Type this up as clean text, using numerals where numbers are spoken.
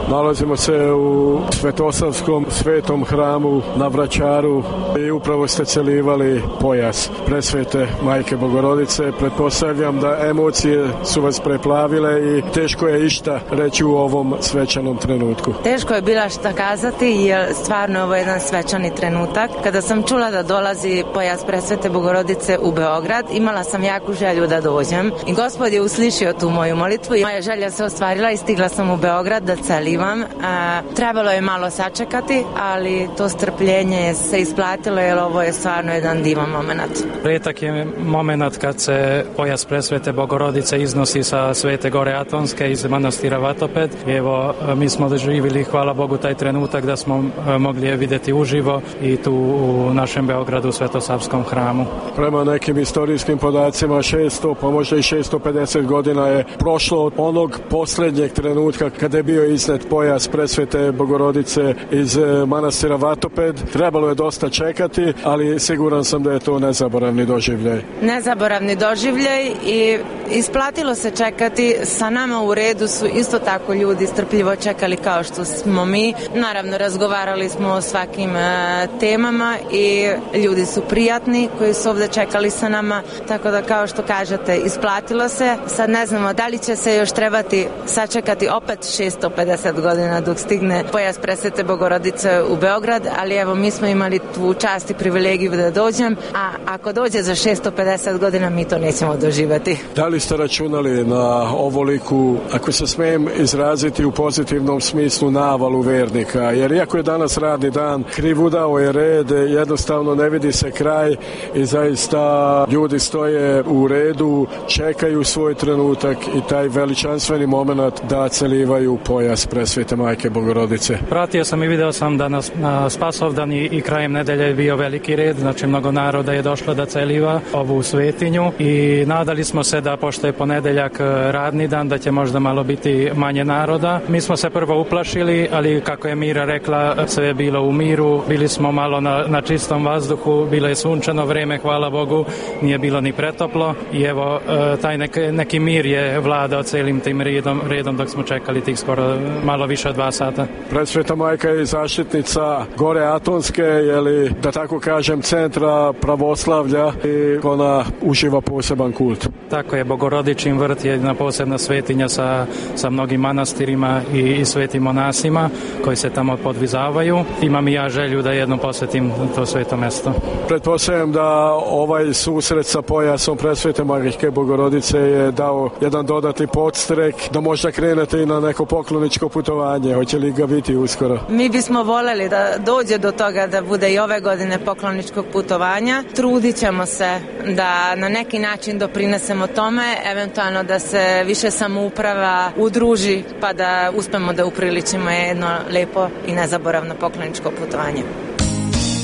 Nalazimo se u Svetosavskom svetom hramu na Vračaru i upravo ste celivali pojas presvete Majke Bogorodice. Pretpostavljam da emocije su vas preplavile i teško je išta reći u ovom svečanom trenutku. Teško je bila šta kazati jer stvarno ovo je jedan svečani trenutak. Kada sam čula da dolazi pojas presvete Bogorodice u Beograd, imala sam jaku želju da dođem i Gospod je uslišio tu moju molitvu i moja želja se ostvarila i stigla sam u Beograd da celivam. Trebalo je malo sačekati, ali to strpljenje se isplatilo jer ovo je stvarno jedan divan moment. Retak je moment kad se pojas presvete Bogorodice iznosi sa Svete Gore Atonske iz manastira Vatoped. Evo, mi smo doživjeli, hvala Bogu, taj trenutak da smo mogli je vidjeti uživo i tu u našem Beogradu u Svetosavskom hramu. Prema nekim istorijskim podacima 600, pa možda i 650 godina je prošlo od onog posljednjeg trenutka kada je bio iznet pojas presvete Bogorodice iz manastira Vatoped. Trebalo je dosta čekati, ali siguran sam da je to nezaboravni doživljaj. Nezaboravni doživljaj i isplatilo se čekati. Sa nama u redu su isto tako ljudi strpljivo čekali kao što smo mi. Naravno, razgovarali smo o svakim temama i ljudi su prijatni koji su ovde čekali sa nama, tako da kao što kažete, isplatilo se. Sad ne znamo da li će se još trebati sačekati opet 650 godina dok stigne pojas presvete Bogorodice u Beograd, ali evo mi smo imali tu čast i privilegiju da dođem, a ako dođe za 650 godina mi to nećemo doživjeti. Da li ste računali na ovoliku, ako se smijem izraziti u pozitivnom smislu, navalu vernika? Jer iako je danas radni dan, krivudao je red, jednostavno ne vidi se kraj i zaista ljudi stoje u redu, čekaju svoj trenutak i taj veličanstveni moment da celivaju pojas presvete Majke Bogorodice. Pratio sam i video sam da na Spasovdan i krajem nedelje je bio veliki red, znači mnogo naroda je došlo da celiva ovu svetinju i nadali smo se da pošto je ponedeljak radni dan da će možda malo biti manje naroda. Mi smo se prvo uplašili, ali kako je Mira rekla, sve je bilo u miru, bili smo malo na čistom vazduhu, bilo je sunčano vreme, hvala Bogu, nije bilo ni pretoplo i evo taj neki mir je vladao celim tim redom dok smo čekali tih skoro malo više od 2 sata. Presveta Majka je zaštitnica Gore Atonske, jeli, da tako kažem, centra pravoslavlja i ona uživa poseban kult. Tako je, Bogorodičin vrt je jedna posebna svetinja sa mnogim manastirima i svetim monasima koji se tamo podvizavaju. Imam i ja želju da jednom posvetim to sveto mesto. Pretpostavljam da ovaj susret sa pojasom presvete Majke Bogorodice je dao jedan dodatni podstrek da možda krenete i na neko pokloničko putovanje. Hoće li ga biti uskoro? Mi bismo voljeli da dođe do toga da bude i ove godine pokloničkog putovanja. Trudit ćemo se da na neki način doprinesemo tome, eventualno da se više samouprava udruži pa da uspemo da upriličimo jedno lepo i nezaboravno pokloničko putovanje.